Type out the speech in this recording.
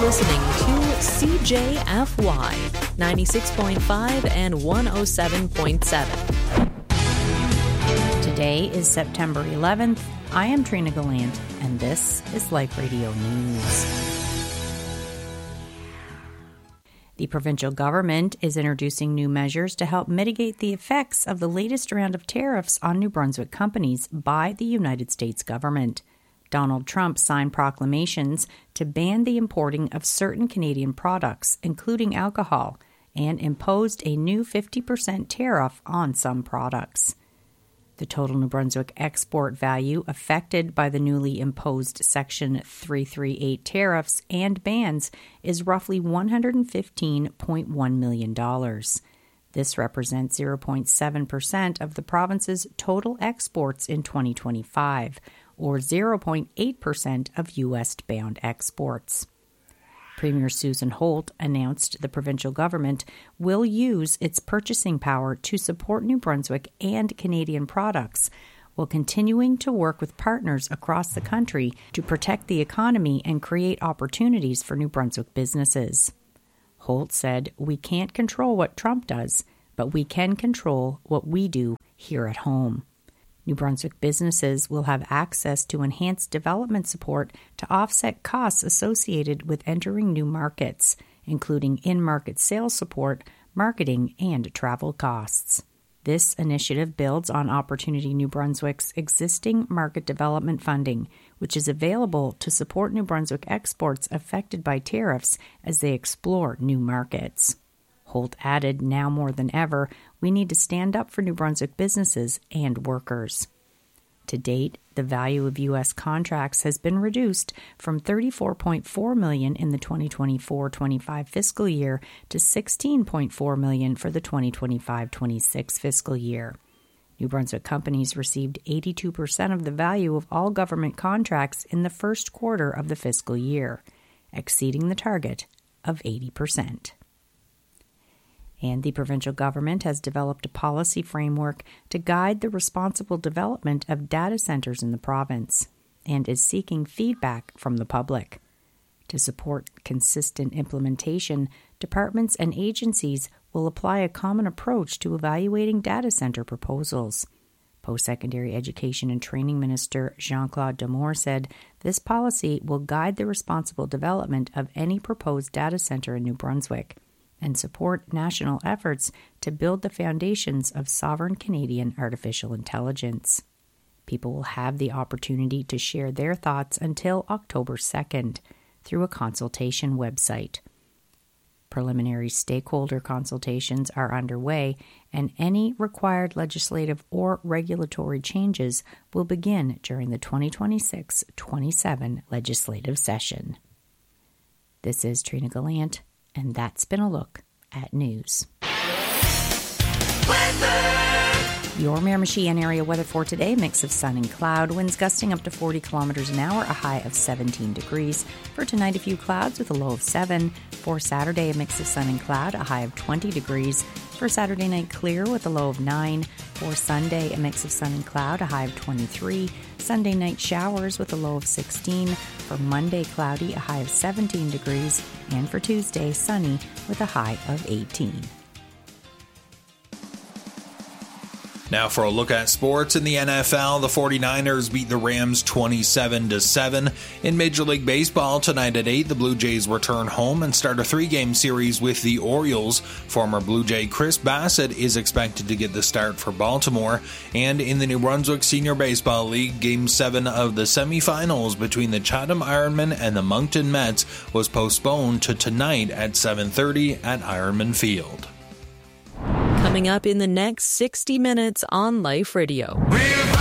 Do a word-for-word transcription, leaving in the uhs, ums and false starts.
listening to C J F Y ninety-six point five and one oh seven point seven. Today is September eleventh. I am Trina Gallant, and this is Life Radio News. The provincial government is introducing new measures to help mitigate the effects of the latest round of tariffs on New Brunswick companies by the United States government. Donald Trump signed proclamations to ban the importing of certain Canadian products, including alcohol, and imposed a new fifty percent tariff on some products. The total New Brunswick export value affected by the newly imposed Section three thirty-eight tariffs and bans is roughly one hundred fifteen point one million dollars. This represents zero point seven percent of the province's total exports in twenty twenty-five, or zero point eight percent of U S-bound exports. Premier Susan Holt announced the provincial government will use its purchasing power to support New Brunswick and Canadian products, while continuing to work with partners across the country to protect the economy and create opportunities for New Brunswick businesses. Holt said, "We can't control what Trump does, but we can control what we do here at home." New Brunswick businesses will have access to enhanced development support to offset costs associated with entering new markets, including in-market sales support, marketing, and travel costs. This initiative builds on Opportunity New Brunswick's existing market development funding, which is available to support New Brunswick exports affected by tariffs as they explore new markets. Holt added, "Now more than ever, we need to stand up for New Brunswick businesses and workers." To date, the value of U S contracts has been reduced from thirty-four point four million dollars in the twenty twenty-four twenty-five fiscal year to sixteen point four million dollars for the twenty twenty-five twenty-six fiscal year. New Brunswick companies received eighty-two percent of the value of all government contracts in the first quarter of the fiscal year, exceeding the target of eighty percent. And the provincial government has developed a policy framework to guide the responsible development of data centers in the province and is seeking feedback from the public. To support consistent implementation, departments and agencies will apply a common approach to evaluating data center proposals. Post-secondary education and training minister Jean-Claude Damour said this policy will guide the responsible development of any proposed data center in New Brunswick and support national efforts to build the foundations of sovereign Canadian artificial intelligence. People will have the opportunity to share their thoughts until October second through a consultation website. Preliminary stakeholder consultations are underway, and any required legislative or regulatory changes will begin during the twenty twenty-six twenty-seven legislative session. This is Trina Gallant, and that's been a look at news. Weather. Your Miramichi and area weather for today, mix of sun and cloud, winds gusting up to forty kilometers an hour, a high of seventeen degrees. For tonight, a few clouds with a low of seven. For Saturday, a mix of sun and cloud, a high of twenty degrees. For Saturday night, clear with a low of nine. For Sunday, a mix of sun and cloud, a high of twenty-three. Sunday night, showers with a low of sixteen. For Monday, cloudy, a high of seventeen degrees. And for Tuesday, sunny with a high of eighteen. Now for a look at sports in the N F L, the 49ers beat the Rams twenty-seven to seven. In Major League Baseball, tonight at eight, the Blue Jays return home and start a three-game series with the Orioles. Former Blue Jay Chris Bassett is expected to get the start for Baltimore. And in the New Brunswick Senior Baseball League, Game seven of the semifinals between the Chatham Ironmen and the Moncton Mets was postponed to tonight at seven thirty at Ironman Field. Coming up in the next sixty minutes on Life Radio. We're